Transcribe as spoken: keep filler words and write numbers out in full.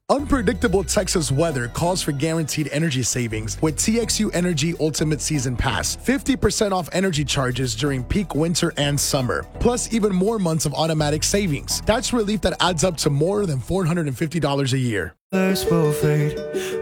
Unpredictable Texas weather calls for guaranteed energy savings with T X U Energy Ultimate Season Pass. fifty percent off energy charges during peak winter and summer, plus even more months of automatic savings. That's relief that adds up to more than four hundred fifty dollars a year. Will fade.